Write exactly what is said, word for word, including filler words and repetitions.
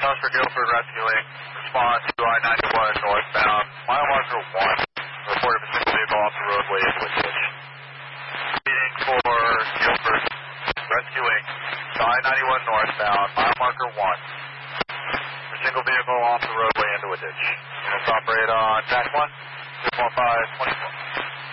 South for Guilford rescuing. Response to I ninety-one northbound. Mile marker one. Report of a single vehicle off the roadway into a ditch. Speeding for Guilford rescuing. I ninety-one northbound. Mile marker one. A single vehicle off the roadway into a ditch. Units operate on track one. six one five, twenty.